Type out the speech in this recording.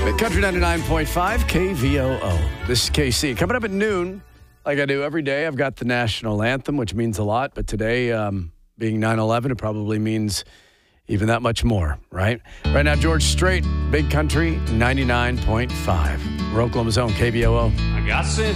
Big Country 99.5 KVOO. This is KC. Coming up at noon, like I do every day, I've got the national anthem, which means a lot. But today, being 9/11, it probably means even that much more, right? Right now, George Strait, Big Country 99.5. We're Oklahoma's own KVOO. I got sent